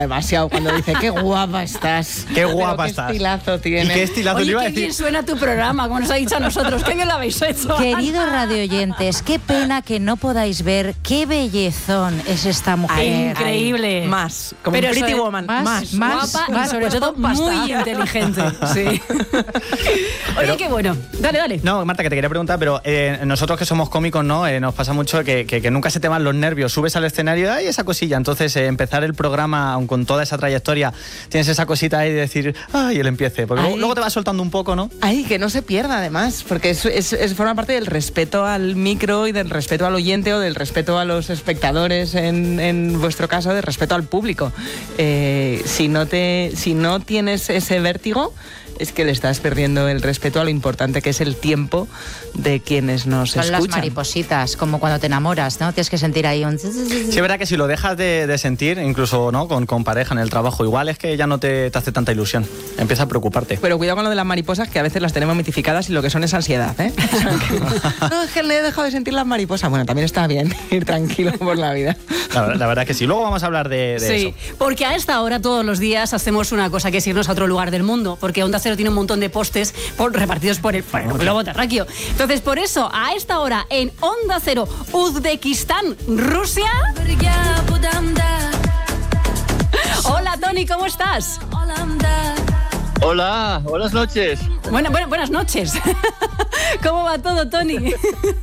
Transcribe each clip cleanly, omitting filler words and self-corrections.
demasiado cuando dice qué guapa estás. Qué guapa qué estás. Estilazo tiene. ¿Y qué estilazo le iba a Oye, decir? qué bien suena tu programa, como nos ha dicho a nosotros. Qué bien lo habéis hecho. Queridos radioyentes, qué pena que no podáis ver qué bellezón es esta mujer. Increíble. Más, como Pero un Pretty sobre- Woman. más. Guapa y sobre todo muy inteligente. Sí. Oye, qué bueno. Dale. No, Marta, que te quería preguntar, pero nosotros que somos cómicos, ¿no? Nos pasa mucho que nunca se te van los nervios. Subes al escenario y ¡ay, esa cosilla! Entonces, empezar el programa, aun con toda esa trayectoria, tienes esa cosita ahí de decir ¡ay, el empiece! Porque luego te vas soltando un poco, ¿no? Ay, que no se pierda además, porque forma parte del respeto al micro y del respeto al oyente o del respeto a los espectadores, en vuestro caso, del respeto al público. Si no tienes ese vértigo, es que le estás perdiendo el respeto a lo importante que es el tiempo de quienes nos Son escuchan. las maripositas, como cuando te enamoras, ¿no? Tienes que sentir ahí un... Sí, es verdad que si lo dejas de sentir, incluso ¿no? con pareja en el trabajo, igual es que ya no te hace tanta ilusión. Empieza a preocuparte. Pero cuidado con lo de las mariposas, que a veces las tenemos mitificadas y lo que son es ansiedad, ¿eh? O sea, no, es que le he dejado de sentir las mariposas. Bueno, también está bien ir tranquilo por la vida. La verdad que sí. Luego vamos a hablar de Sí, eso. porque a esta hora todos los días hacemos una cosa que es irnos a otro lugar del mundo, porque Onda Cero tiene un montón de postes repartidos por el globo terráqueo. Entonces, por eso, a esta hora en Onda Cero, Uzbekistán, Rusia. Hola, Tony, ¿cómo estás? Hola, buenas noches. Buenas noches. ¿Cómo va todo, Tony?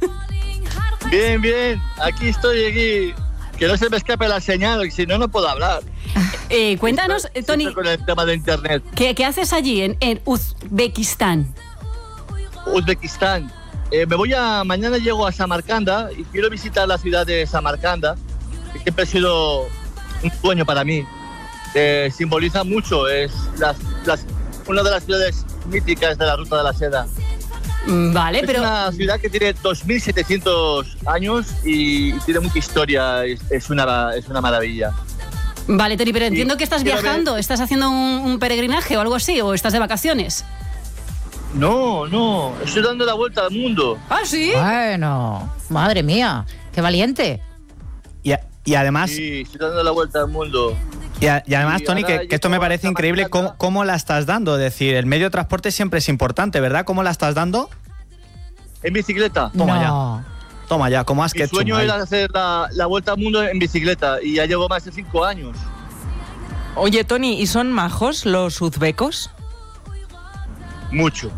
Bien, aquí estoy. Que no se me escape la señal, que si no, no puedo hablar. Cuéntanos, Siempre Tony, con el tema de internet. ¿qué haces allí en Uzbekistán? Uzbekistán. Mañana llego a Samarcanda y quiero visitar la ciudad de Samarcanda, que siempre ha sido un sueño para mí. Simboliza mucho, es una de las ciudades míticas de la Ruta de la Seda. Vale, pero... Es una ciudad que tiene 2.700 años y tiene mucha historia, es una maravilla. Vale, Tony, pero entiendo que estás quiero viajando, ¿estás haciendo un peregrinaje o algo así? ¿O estás de vacaciones? No, estoy dando la vuelta al mundo. ¿Ah, sí? Bueno, madre mía, qué valiente. Y además... Sí, estoy dando la vuelta al mundo. Y además, Y Tony, ahora que esto me llego parece a increíble Samarcanda. cómo la estás dando. Es decir, el medio de transporte siempre es importante, ¿verdad? ¿Cómo la estás dando? En bicicleta. Toma ya, como has Mi que sueño era hacer la vuelta al mundo en bicicleta y ya llevo más de 5 años. Oye, Tony, ¿y son majos los uzbecos? Mucho.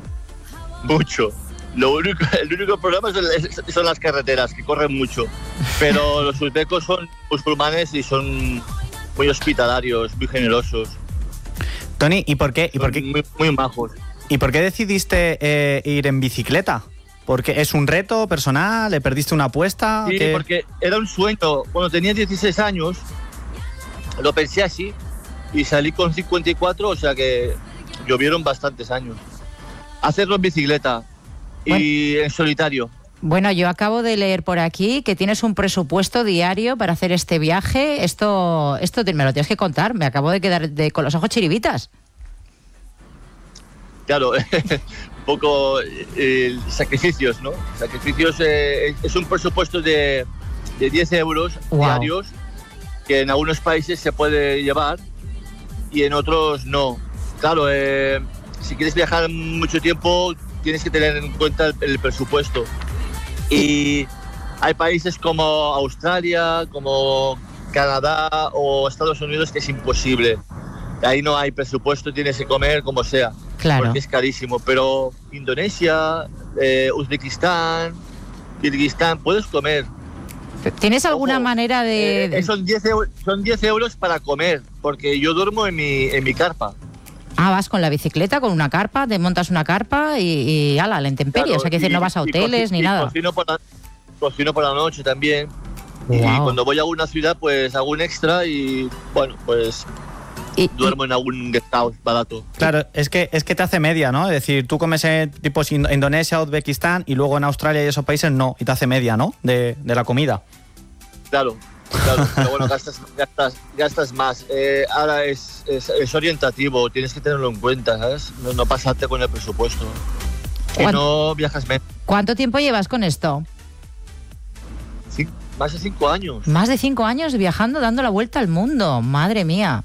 El único problema son las carreteras, que corren mucho. Pero los uzbecos son musulmanes y son muy hospitalarios, muy generosos. Tony, ¿y por qué Muy majos. decidiste ir en bicicleta? ¿Porque es un reto personal? ¿Le perdiste una apuesta? Sí, ¿Qué? porque era un sueño. Cuando tenía 16 años, lo pensé así y salí con 54, o sea que llovieron bastantes años. Hacerlo en bicicleta y en solitario. Bueno, yo acabo de leer por aquí que tienes un presupuesto diario para hacer este viaje. Esto me lo tienes que contar. Me acabo de quedar con los ojos chiribitas. Claro, un poco sacrificios, ¿no? Sacrificios, es un presupuesto de 10 euros diarios, que en algunos países se puede llevar y en otros no. Claro, si quieres viajar mucho tiempo, tienes que tener en cuenta el presupuesto. Y hay países como Australia, como Canadá o Estados Unidos que es imposible. Ahí no hay presupuesto, tienes que comer como sea. Claro. Porque es carísimo. Pero Indonesia, Uzbekistán, Kirguistán, puedes comer. ¿Tienes alguna manera de...? Son 10 euros para comer, porque yo duermo en mi carpa. Ah, vas con la bicicleta, con una carpa, te montas una carpa y ala, la intemperie. Claro, o sea, que decir, no vas a hoteles ni nada. Cocino por la noche también. Y cuando voy a una ciudad, pues hago un extra y, bueno, pues duermo en algún guest house barato. Claro, es que te hace media, ¿no? Es decir, tú comes en tipo Indonesia, Uzbekistán y luego en Australia y esos países no, y te hace media, ¿no? De la comida. Claro, pero bueno, gastas más. Ahora es orientativo, tienes que tenerlo en cuenta, ¿sabes? No pasarte con el presupuesto. Que no viajas menos. ¿Cuánto tiempo llevas con esto? Más de 5 años. Más de 5 años viajando, dando la vuelta al mundo. Madre mía.